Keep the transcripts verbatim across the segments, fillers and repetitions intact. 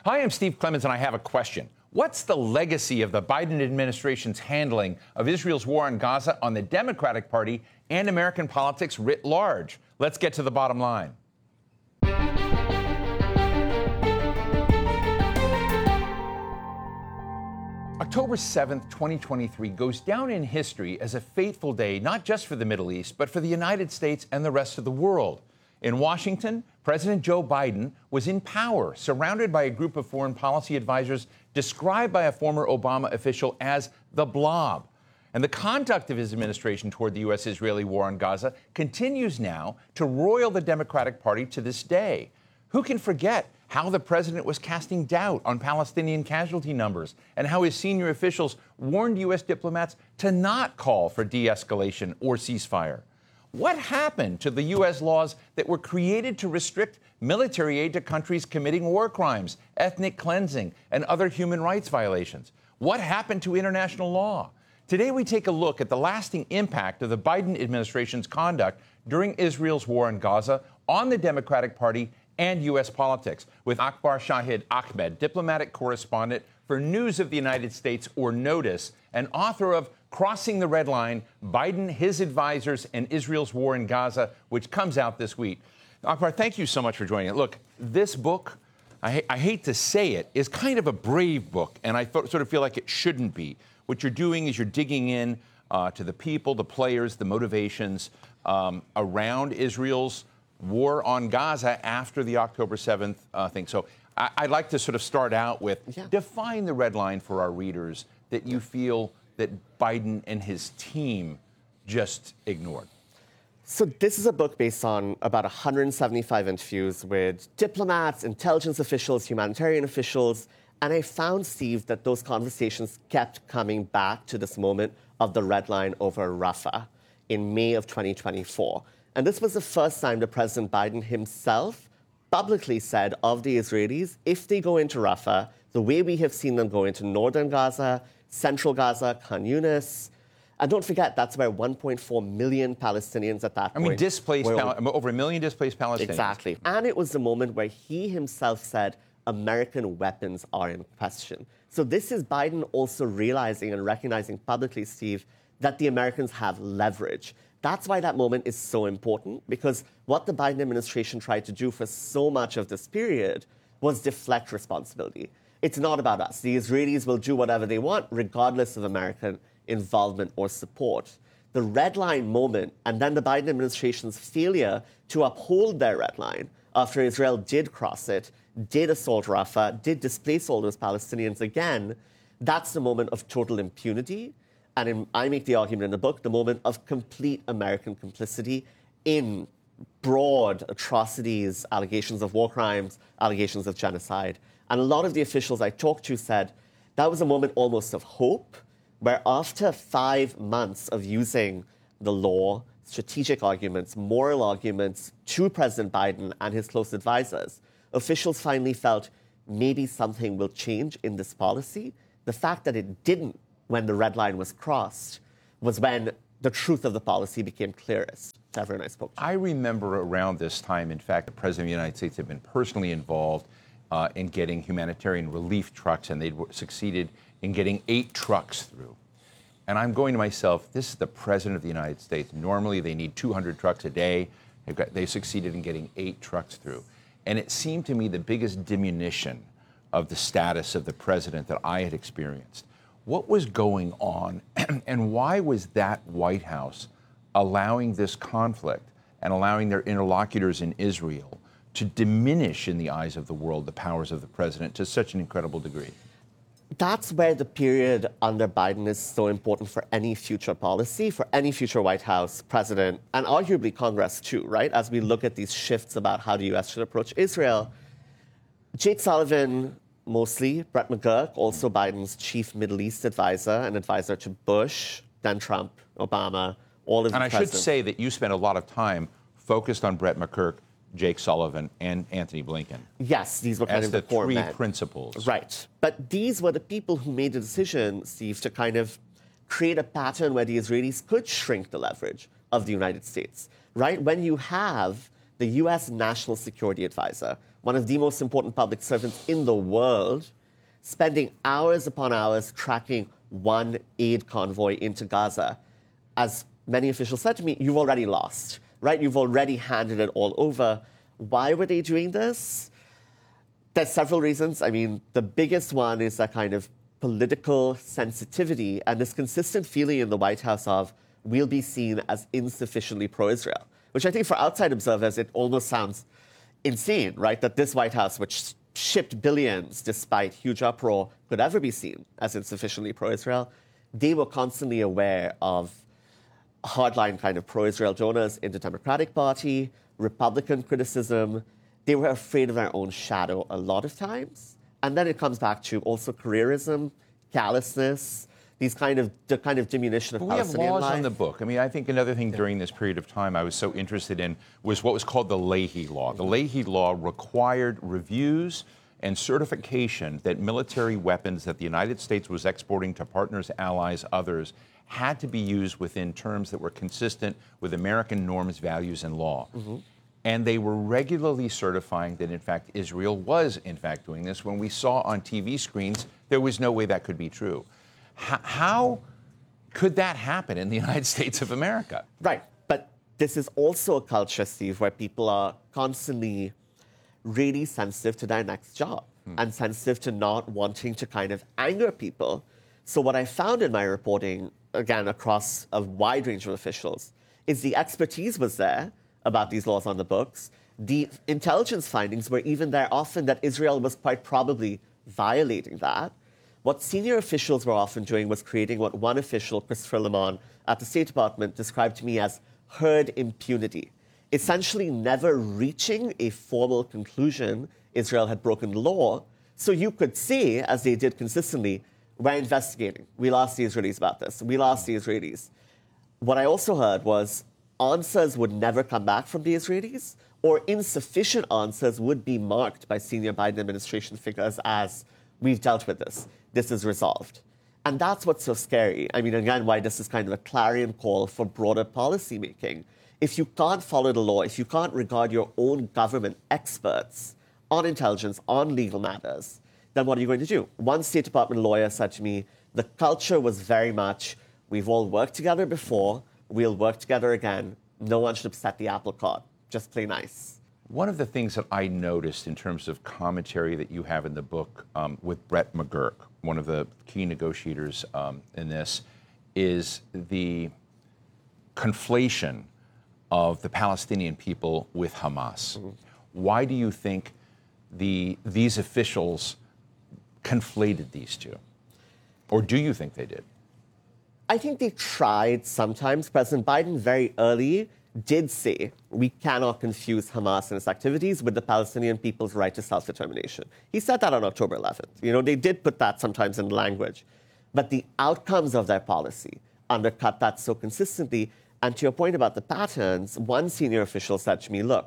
Hi, I'm Steve Clemons, and I have a question. What's the legacy of the Biden administration's handling of Israel's war on Gaza on the Democratic Party and American politics writ large? Let's get to the bottom line. October seventh, twenty twenty-three goes down in history as a fateful day, not just for the Middle East, but for the United States and the rest of the world. In Washington, President Joe Biden was in power, surrounded by a group of foreign policy advisors described by a former Obama official as the Blob. And the conduct of his administration toward the U S-Israeli war on Gaza continues now to roil the Democratic Party to this day. Who can forget how the president was casting doubt on Palestinian casualty numbers and how his senior officials warned U S diplomats to not call for de-escalation or ceasefire? What happened to the U S laws that were created to restrict military aid to countries committing war crimes, ethnic cleansing, and other human rights violations? What happened to international law? Today, we take a look at the lasting impact of the Biden administration's conduct during Israel's war in Gaza on the Democratic Party and U S politics with Akbar Shahid Ahmed, diplomatic correspondent for News of the United States, or Notice, and author of Crossing the Red Line, Biden, His Advisors, and Israel's War in Gaza, which comes out this week. Akbar, thank you so much for joining it. Look, this book, I, ha- I hate to say it, is kind of a brave book, and I th- sort of feel like it shouldn't be. What you're doing is you're digging in uh, to the people, the players, the motivations um, around Israel's war on Gaza after the October seventh uh, thing. So I- I'd like to sort of start out with yeah. define the red line for our readers that you feel that Biden and his team just ignored. So this is a book based on about one hundred seventy-five interviews with diplomats, intelligence officials, humanitarian officials, and I found, Steve, that those conversations kept coming back to this moment of the red line over Rafah in May of twenty twenty-four. And this was the first time that President Biden himself publicly said of the Israelis, if they go into Rafah, the way we have seen them go into northern Gaza, central Gaza, Khan Yunis, and don't forget, that's where one point four million Palestinians at that I point. I mean, displaced, Pal- over a million displaced Palestinians. Exactly. And it was the moment where he himself said, American weapons are in question. So this is Biden also realizing and recognizing publicly, Steve, that the Americans have leverage. That's why that moment is so important, because what the Biden administration tried to do for so much of this period was deflect responsibility. It's not about us. The Israelis will do whatever they want, regardless of American involvement or support. The red line moment, and then the Biden administration's failure to uphold their red line after Israel did cross it, did assault Rafah, did displace all those Palestinians again, that's the moment of total impunity. And in, I make the argument in the book, the moment of complete American complicity in broad atrocities, allegations of war crimes, allegations of genocide. And a lot of the officials I talked to said that was a moment almost of hope, where after five months of using the law, strategic arguments, moral arguments to President Biden and his close advisors, officials finally felt maybe something will change in this policy. The fact that it didn't when the red line was crossed was when the truth of the policy became clearest to everyone I spoke to. I remember around this time, in fact, the President of the United States had been personally involved uh, in getting humanitarian relief trucks, and they'd succeeded in getting eight trucks through. And I'm going to myself, this is the President of the United States. Normally, they need two hundred trucks a day. They've got, they succeeded in getting eight trucks through. And it seemed to me the biggest diminution of the status of the president that I had experienced. What was going on, and why was that White House allowing this conflict and allowing their interlocutors in Israel to diminish in the eyes of the world the powers of the president to such an incredible degree? That's where the period under Biden is so important for any future policy, for any future White House president, and arguably Congress too, right? As we look at these shifts about how the U S should approach Israel. Jake Sullivan, mostly, Brett McGurk, also Biden's chief Middle East advisor, and advisor to Bush, then Trump, Obama, all of the And I presidents. should say that you spent a lot of time focused on Brett McGurk, Jake Sullivan, and Anthony Blinken. Yes, these were kind as of the, the core three men. principles. Right. But these were the people who made the decision, Steve, to kind of create a pattern where the Israelis could shrink the leverage of the United States, right? When you have the U S National Security Advisor, one of the most important public servants in the world, spending hours upon hours tracking one aid convoy into Gaza. As many officials said to me, you've already lost, right? You've already handed it all over. Why were they doing this? There's several reasons. I mean, the biggest one is that kind of political sensitivity and this consistent feeling in the White House of we'll be seen as insufficiently pro-Israel, which I think for outside observers, it almost sounds insane, right? That this White House, which shipped billions despite huge uproar, could ever be seen as insufficiently pro-Israel. They were constantly aware of hardline kind of pro-Israel donors in the Democratic Party, Republican criticism. They were afraid of their own shadow a lot of times. And then it comes back to also careerism, callousness, these kind of the kind of diminution of but we Palestinian have laws life. on the book. I mean, I think another thing during this period of time I was so interested in was what was called the Leahy Law. The Leahy Law required reviews and certification that military weapons that the United States was exporting to partners, allies, others, had to be used within terms that were consistent with American norms, values, and law. Mm-hmm. And they were regularly certifying that, in fact, Israel was, in fact, doing this. When we saw on T V screens, there was no way that could be true. H- how could that happen in the United States of America? Right. But this is also a culture, Steve, where people are constantly really sensitive to their next job hmm. and sensitive to not wanting to kind of anger people. So what I found in my reporting, again, across a wide range of officials, is the expertise was there about these laws on the books. The intelligence findings were even there often that Israel was quite probably violating that. What senior officials were often doing was creating what one official, Christopher Lemon, at the State Department described to me as herd impunity, essentially never reaching a formal conclusion Israel had broken the law. So you could say, as they did consistently, we're investigating. We'll ask the Israelis about this. We'll ask the Israelis. What I also heard was answers would never come back from the Israelis, or insufficient answers would be marked by senior Biden administration figures as, we've dealt with this. This is resolved. And that's what's so scary. I mean, again, why this is kind of a clarion call for broader policy making. If you can't follow the law, if you can't regard your own government experts on intelligence, on legal matters, then what are you going to do? One State Department lawyer said to me, the culture was very much, we've all worked together before, we'll work together again. No one should upset the apple cart. Just play nice. One of the things that I noticed in terms of commentary that you have in the book um, with Brett McGurk, one of the key negotiators um, in this, is the conflation of the Palestinian people with Hamas. Mm-hmm. Why do you think the these officials conflated these two? Or do you think they did? I think they tried sometimes. President Biden very early did say we cannot confuse Hamas and its activities with the Palestinian people's right to self-determination. He said that on October eleventh. You know, they did put that sometimes in language. But the outcomes of their policy undercut that so consistently. And to your point about the patterns, one senior official said to me, look,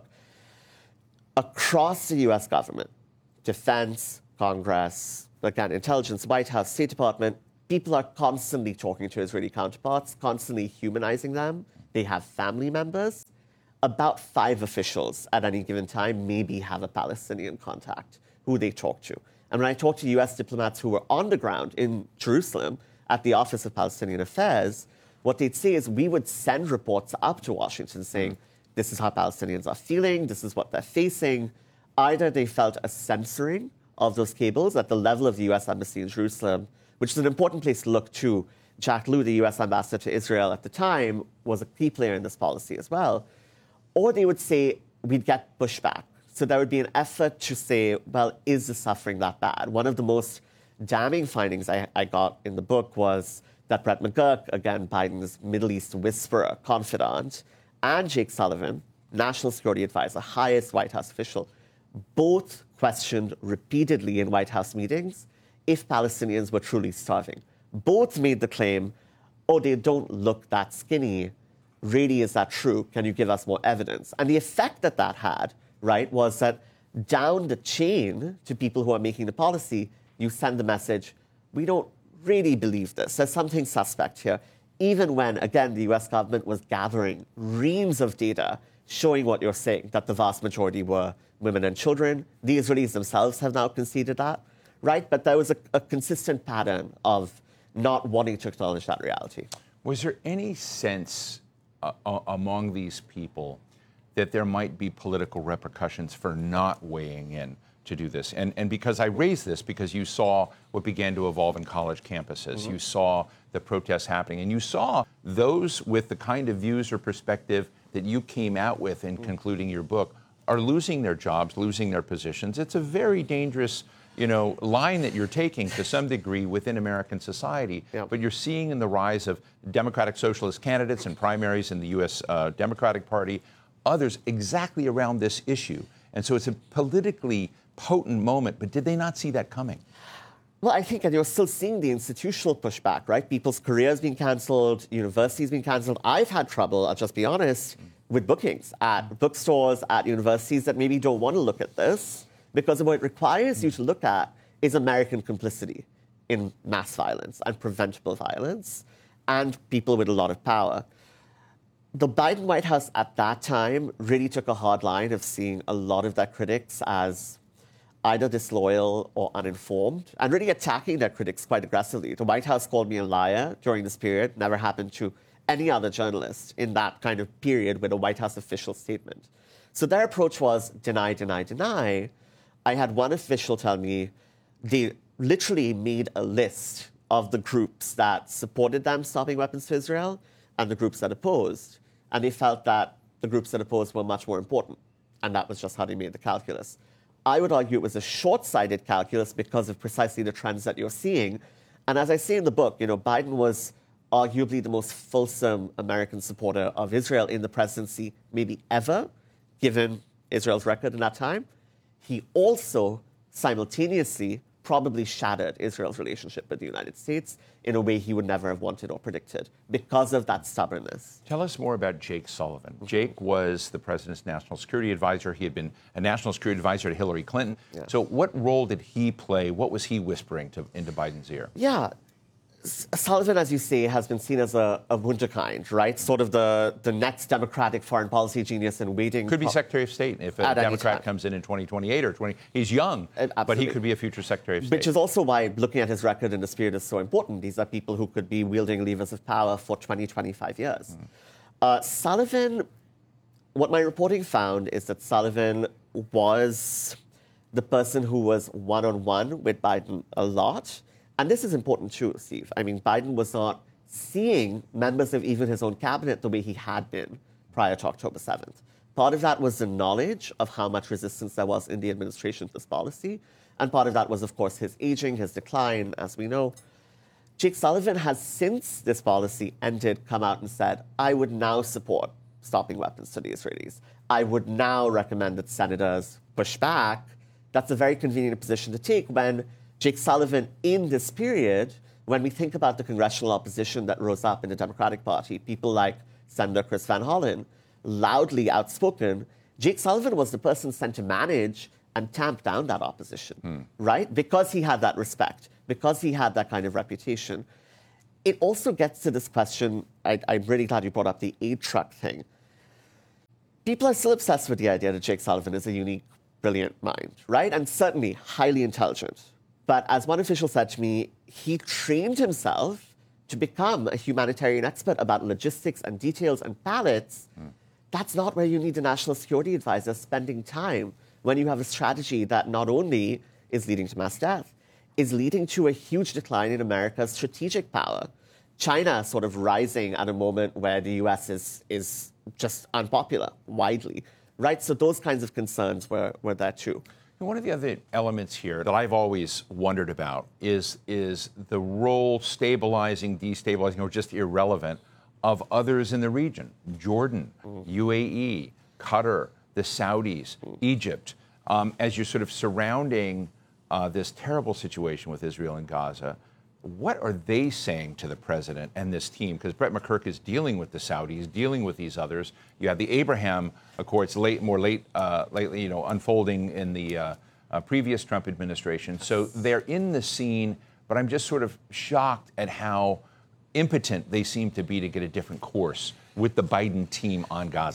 across the U S government, defense, Congress, again, intelligence, White House, State Department, people are constantly talking to Israeli counterparts, constantly humanizing them. They have family members. About five officials at any given time maybe have a Palestinian contact who they talk to. And when I talk to U S diplomats who were on the ground in Jerusalem at the Office of Palestinian Affairs, what they'd say is we would send reports up to Washington saying, this is how Palestinians are feeling, this is what they're facing. Either they felt a censoring of those cables at the level of the U S Embassy in Jerusalem, which is an important place to look to. Jack Lew, the U S ambassador to Israel at the time, was a key player in this policy as well. Or they would say, we'd get pushback. So there would be an effort to say, well, is the suffering that bad? One of the most damning findings I, I got in the book was that Brett McGurk, again, Biden's Middle East whisperer, confidant, and Jake Sullivan, national security advisor, highest White House official, both questioned repeatedly in White House meetings if Palestinians were truly starving. Both made the claim, oh, they don't look that skinny. Really, is that true? Can you give us more evidence? And the effect that that had, right, was that down the chain to people who are making the policy, you send the message, we don't really believe this. There's something suspect here. Even when, again, the U S government was gathering reams of data showing what you're saying, that the vast majority were women and children. The Israelis themselves have now conceded that, right? But there was a, a consistent pattern of not wanting to acknowledge that reality. Was there any sense uh, among these people that there might be political repercussions for not weighing in to do this? And, and because I raise this, because you saw what began to evolve in college campuses, mm-hmm. you saw the protests happening, and you saw those with the kind of views or perspective that you came out with in mm-hmm. concluding your book are losing their jobs, losing their positions. It's a very dangerous, you know, line that you're taking to some degree within American society. Yep. But you're seeing in the rise of Democratic Socialist candidates and primaries in the U S uh, Democratic Party, others exactly around this issue. And so it's a politically potent moment, but did they not see that coming? Well, I think, and you're still seeing the institutional pushback, right? People's careers being cancelled, universities being cancelled. I've had trouble, I'll just be honest, with bookings at bookstores, at universities that maybe don't want to look at this, because what it requires you to look at is American complicity in mass violence and preventable violence and people with a lot of power. The Biden White House at that time really took a hard line of seeing a lot of their critics as either disloyal or uninformed, and really attacking their critics quite aggressively. The White House called me a liar during this period. Never happened to any other journalist in that kind of period with a White House official statement. So their approach was deny, deny, deny. I had one official tell me they literally made a list of the groups that supported them stopping weapons to Israel and the groups that opposed. And they felt that the groups that opposed were much more important. And that was just how they made the calculus. I would argue it was a short-sighted calculus because of precisely the trends that you're seeing. And as I say in the book, you know, Biden was arguably the most fulsome American supporter of Israel in the presidency, maybe ever, given Israel's record in that time. He also simultaneously probably shattered Israel's relationship with the United States in a way he would never have wanted or predicted because of that stubbornness. Tell us more about Jake Sullivan. Mm-hmm. Jake was the president's national security advisor. He had been a national security advisor to Hillary Clinton. Yeah. So what role did he play? What was he whispering to, into Biden's ear? Yeah. Sullivan, as you say, has been seen as a, a wunderkind, right? Sort of the, the next Democratic foreign policy genius and waiting. Could be po- Secretary of State if a Democrat comes in in twenty twenty-eight or twenty. He's young, Absolutely. But he could be a future Secretary of State. Which is also why looking at his record in this period is so important. These are people who could be wielding levers of power for twenty, twenty-five years. Mm. Uh, Sullivan, what my reporting found is that Sullivan was the person who was one-on-one with Biden a lot. And this is important too, Steve. I mean, Biden was not seeing members of even his own cabinet the way he had been prior to October seventh. Part of that was the knowledge of how much resistance there was in the administration to this policy. And part of that was, of course, his aging, his decline, as we know. Jake Sullivan has, since this policy ended, come out and said, I would now support stopping weapons to the Israelis. I would now recommend that senators push back. That's a very convenient position to take when Jake Sullivan, in this period, when we think about the congressional opposition that rose up in the Democratic Party, people like Senator Chris Van Hollen, loudly outspoken, Jake Sullivan was the person sent to manage and tamp down that opposition, hmm. right? Because he had that respect, because he had that kind of reputation. It also gets to this question, I, I'm really glad you brought up the aid truck thing. People are still obsessed with the idea that Jake Sullivan is a unique, brilliant mind, right? And certainly highly intelligent. But as one official said to me, he trained himself to become a humanitarian expert about logistics and details and pallets. Mm. That's not where you need a national security advisor spending time when you have a strategy that not only is leading to mass death, is leading to a huge decline in America's strategic power. China sort of rising at a moment where the U S is, is just unpopular widely, right? So those kinds of concerns were, were there too. One of the other elements here that I've always wondered about is, is the role stabilizing, destabilizing, or just irrelevant of others in the region. Jordan, mm. U A E, Qatar, the Saudis, mm. Egypt. Um, as you're sort of surrounding uh, this terrible situation with Israel and Gaza, what are they saying to the president and this team? Because Brett McCurk is dealing with the Saudis, dealing with these others. You have the Abraham Accords, late, more late, uh, lately, you know, unfolding in the uh, uh, previous Trump administration. So they're in the scene, but I'm just sort of shocked at how impotent they seem to be to get a different course with the Biden team on Gaza.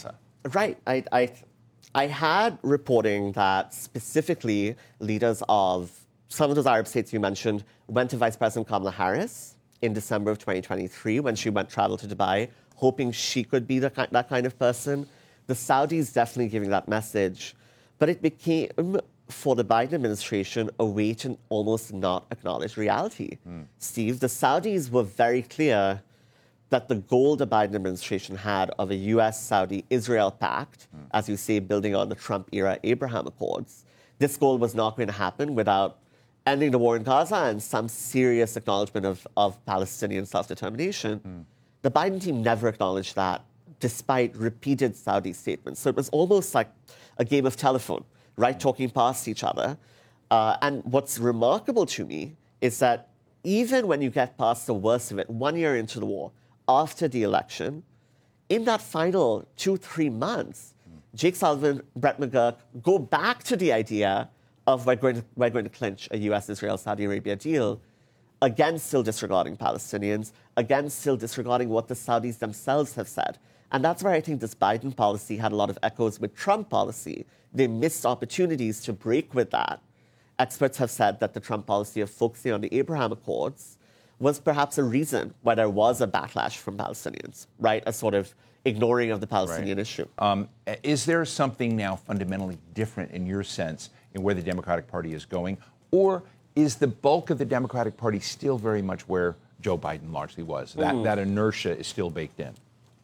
Right. I, I, I had reporting that specifically leaders of some of those Arab states you mentioned went to Vice President Kamala Harris in December of twenty twenty-three when she went travel to Dubai, hoping she could be the, that kind of person. The Saudis definitely giving that message. But it became, for the Biden administration, a way to almost not acknowledge reality. Mm. Steve, the Saudis were very clear that the goal the Biden administration had of a U S Saudi Israel pact, mm. as you say, building on the Trump era Abraham Accords, this goal was not going to happen without ending the war in Gaza and some serious acknowledgement of, of Palestinian self-determination. Mm. The Biden team never acknowledged that, despite repeated Saudi statements. So it was almost like a game of telephone, right, talking past each other. Uh, and what's remarkable to me is that even when you get past the worst of it, one year into the war, after the election, in that final two, three months, mm. Jake Sullivan, Brett McGurk go back to the idea of we're going to, we're going to clinch a U S Israel Saudi Arabia deal, again still disregarding Palestinians, again still disregarding what the Saudis themselves have said. And that's where I think this Biden policy had a lot of echoes with Trump policy. They missed opportunities to break with that. Experts have said that the Trump policy of focusing on the Abraham Accords was perhaps a reason why there was a backlash from Palestinians, right? A sort of ignoring of the Palestinian right. issue. Um, is there something now fundamentally different in your sense in where the Democratic Party is going? Or is the bulk of the Democratic Party still very much where Joe Biden largely was? That, mm. that inertia is still baked in?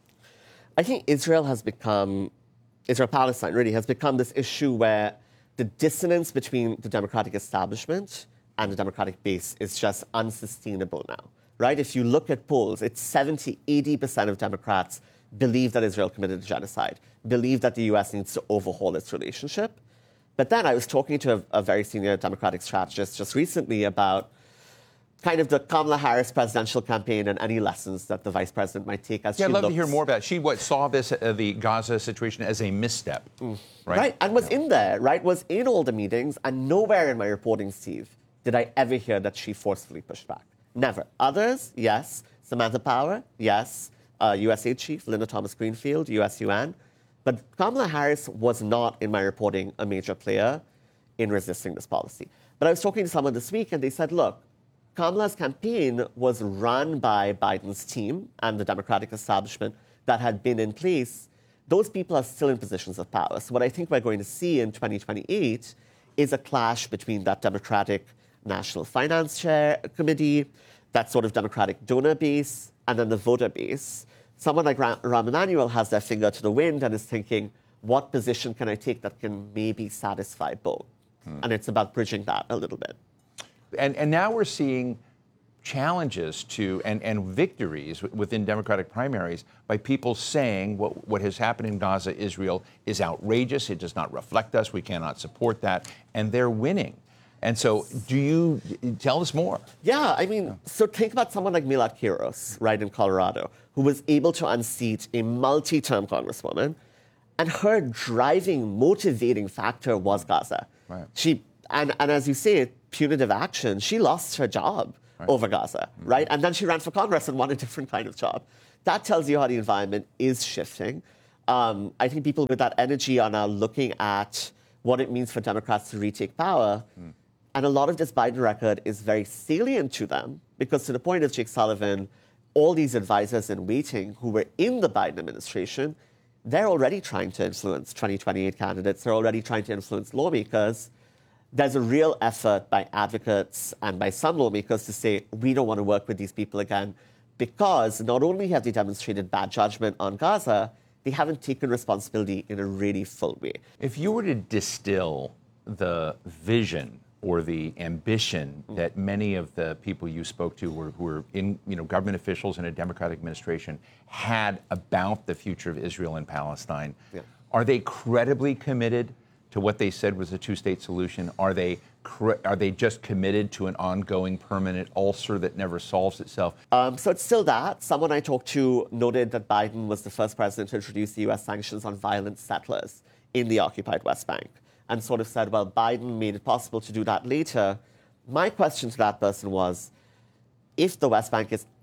I think Israel has become, Israel-Palestine really has become this issue where the dissonance between the Democratic establishment and the Democratic base is just unsustainable now, right? If you look at polls, it's seventy, eighty percent of Democrats believe that Israel committed a genocide, believe that the U S needs to overhaul its relationship. But then I was talking to a, a very senior Democratic strategist just recently about kind of the Kamala Harris presidential campaign and any lessons that the vice president might take as yeah, she I'd love looks. to hear more about it. She what saw this, uh, the Gaza situation, as a misstep, mm. right? Right, and was yeah. in there, right, was in all the meetings, and nowhere in my reporting, Steve, did I ever hear that she forcefully pushed back. Never. Others, yes. Samantha Power, yes. Uh, U S A Chief, Linda Thomas-Greenfield, U S U N. But Kamala Harris was not, in my reporting, a major player in resisting this policy. But I was talking to someone this week, and they said, look, Kamala's campaign was run by Biden's team and the Democratic establishment that had been in place. Those people are still in positions of power. So what I think we're going to see in twenty twenty-eight is a clash between that Democratic National Finance Chair Committee, that sort of Democratic donor base, and then the voter base. Someone like Rahm Emanuel has their finger to the wind and is thinking, what position can I take that can maybe satisfy both? Hmm. And it's about bridging that a little bit. And, and now we're seeing challenges to and, and victories within Democratic primaries by people saying what, what has happened in Gaza, Israel, is outrageous. It does not reflect us. We cannot support that. And they're winning. And so do you tell us more? Yeah, I mean, so think about someone like Milad Kiros, right, in Colorado, who was able to unseat a multi-term congresswoman. And her driving, motivating factor was Gaza. Right. She and, and as you say, punitive action, she lost her job right. over Gaza, mm-hmm. right? And then she ran for Congress and won a different kind of job. That tells you how the environment is shifting. Um, I think people with that energy are now looking at what it means for Democrats to retake power. Mm. And a lot of this Biden record is very salient to them because, to the point of Jake Sullivan, all these advisors in waiting who were in the Biden administration, they're already trying to influence twenty twenty-eight candidates. They're already trying to influence lawmakers. There's a real effort by advocates and by some lawmakers to say, we don't want to work with these people again because not only have they demonstrated bad judgment on Gaza, they haven't taken responsibility in a really full way. If you were to distill the vision or the ambition mm. that many of the people you spoke to were, who were in, you know, government officials in a Democratic administration had about the future of Israel and Palestine, yeah. are they credibly committed to what they said was a two-state solution? Are they are they just committed to an ongoing permanent ulcer that never solves itself? Um, so it's still that. Someone I talked to noted that Biden was the first president to introduce the U S sanctions on violent settlers in the occupied West Bank, and sort of said, well, Biden made it possible to do that later. My question to that person was, if the West Bank is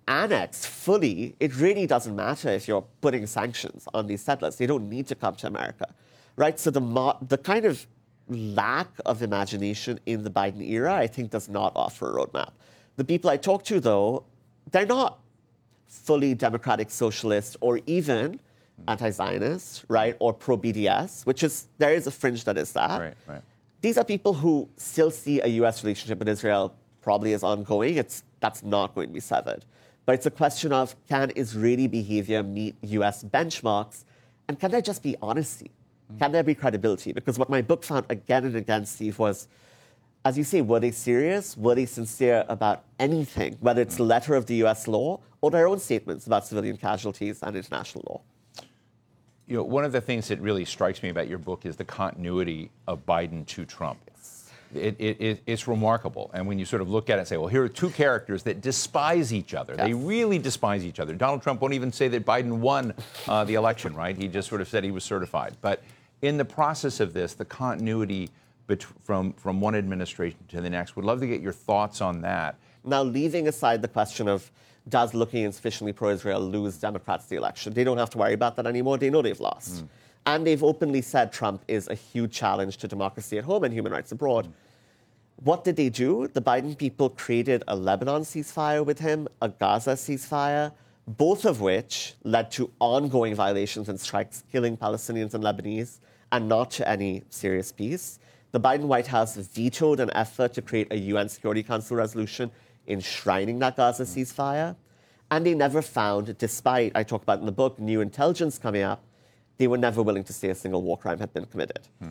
annexed fully, it really doesn't matter if you're putting sanctions on these settlers. They don't need to come to America, right? So the mo- the kind of lack of imagination in the Biden era, I think, does not offer a roadmap. The people I talk to, though, they're not fully democratic socialists or even anti-Zionist, right, or pro-B D S, which is, there is a fringe that is that. Right, right. These are people who still see a U S relationship with Israel probably as ongoing. It's, that's not going to be severed. But it's a question of, can Israeli behavior meet U S benchmarks? And can there just be honesty? Mm. Can there be credibility? Because what my book found again and again, Steve, was, as you say, were they serious? Were they sincere about anything, whether it's the letter of the U S law or their own statements about civilian casualties and international law? You know, one of the things that really strikes me about your book is the continuity of Biden to Trump. Yes. It, it, it, it's remarkable. And when you sort of look at it and say, well, here are two characters that despise each other. Yes. They really despise each other. Donald Trump won't even say that Biden won uh, the election, right? He just sort of said he was certified. But in the process of this, the continuity bet- from, from one administration to the next, would love to get your thoughts on that. Now, leaving aside the question of does looking insufficiently pro-Israel lose Democrats the election? They don't have to worry about that anymore. They know they've lost. Mm. And they've openly said Trump is a huge challenge to democracy at home and human rights abroad. Mm. What did they do? The Biden people created a Lebanon ceasefire with him, a Gaza ceasefire, both of which led to ongoing violations and strikes, killing Palestinians and Lebanese, and not to any serious peace. The Biden White House vetoed an effort to create a U N Security Council resolution enshrining that Gaza ceasefire. And they never found, despite, I talk about in the book, new intelligence coming up, they were never willing to say a single war crime had been committed. Hmm.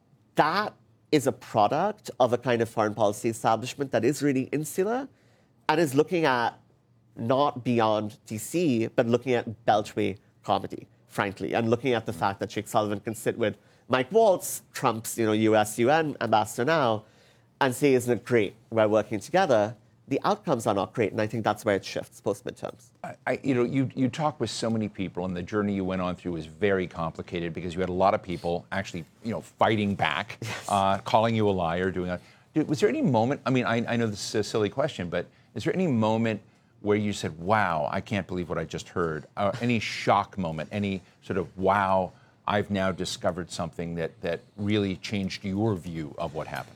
That is a product of a kind of foreign policy establishment that is really insular and is looking at not beyond D C, but looking at Beltway comedy, frankly, and looking at the fact that Jake Sullivan can sit with Mike Waltz, Trump's you know, U S U N ambassador now, and say, isn't it great, we're working together. The outcomes are not great, and I think that's where it shifts post-midterms. I, I, you know, you, you talk with so many people, and the journey you went on through was very complicated because you had a lot of people actually, you know, fighting back, yes. uh, calling you a liar, doing that. Was there any moment, I mean, I, I know this is a silly question, but is there any moment where you said, wow, I can't believe what I just heard? Uh, any shock moment, any sort of, wow, I've now discovered something that, that really changed your view of what happened?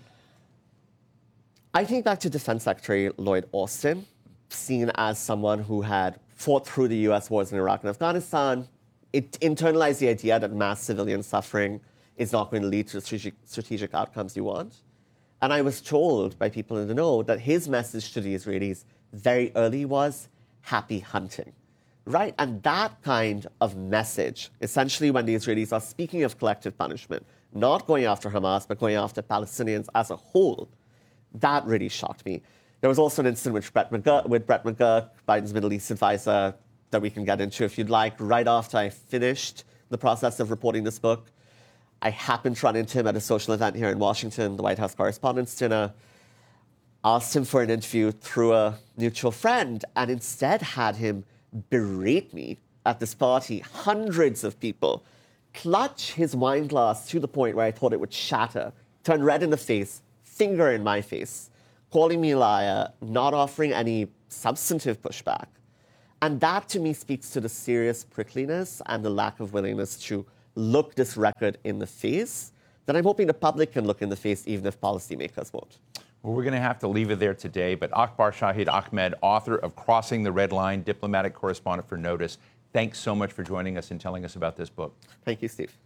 I think back to Defense Secretary Lloyd Austin, seen as someone who had fought through the U S wars in Iraq and Afghanistan. It internalized the idea that mass civilian suffering is not going to lead to the strategic, strategic outcomes you want. And I was told by people in the know that his message to the Israelis very early was happy hunting, right? And that kind of message, essentially when the Israelis are speaking of collective punishment, not going after Hamas, but going after Palestinians as a whole, that really shocked me. There was also an incident with Brett McGurk, with Brett McGurk, Biden's Middle East advisor, that we can get into if you'd like. Right after I finished the process of reporting this book, I happened to run into him at a social event here in Washington, the White House Correspondents' Dinner, asked him for an interview through a mutual friend, and instead had him berate me at this party. Hundreds of people clutch his wine glass to the point where I thought it would shatter, turn red in the face, finger in my face, calling me a liar, not offering any substantive pushback. And that, to me, speaks to the serious prickliness and the lack of willingness to look this record in the face that I'm hoping the public can look in the face, even if policymakers won't. Well, we're going to have to leave it there today, but Akbar Shahid Ahmed, author of Crossing the Red Line, diplomatic correspondent for Notice, thanks so much for joining us and telling us about this book. Thank you, Steve.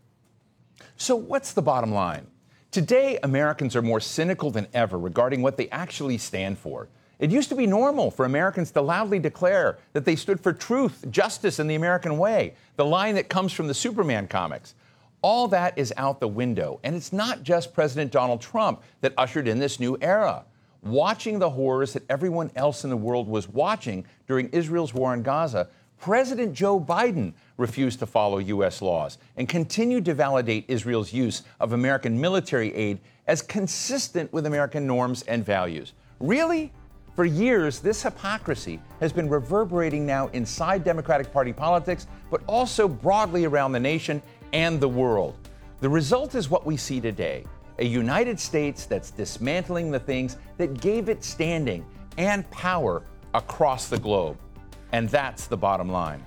So what's the bottom line? Today, Americans are more cynical than ever regarding what they actually stand for. It used to be normal for Americans to loudly declare that they stood for truth, justice, and the American way, the line that comes from the Superman comics. All that is out the window, and it's not just President Donald Trump that ushered in this new era. Watching the horrors that everyone else in the world was watching during Israel's war in Gaza, President Joe Biden refused to follow U S laws and continued to validate Israel's use of American military aid as consistent with American norms and values. Really? For years, this hypocrisy has been reverberating now inside Democratic Party politics, but also broadly around the nation and the world. The result is what we see today, a United States that's dismantling the things that gave it standing and power across the globe. And that's the bottom line.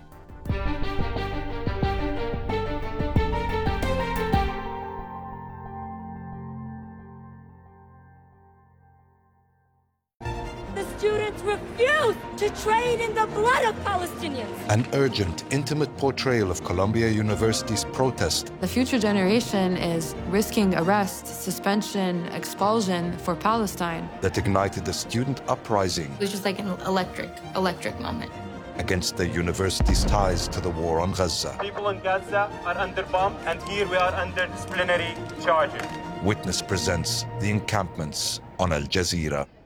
Students refuse to trade in the blood of Palestinians. An urgent, intimate portrayal of Columbia University's protest. The future generation is risking arrest, suspension, expulsion for Palestine. That ignited a student uprising. It was just like an electric, electric moment. Against the university's ties to the war on Gaza. People in Gaza are under bomb, and here we are under disciplinary charges. Witness presents The Encampments on Al Jazeera.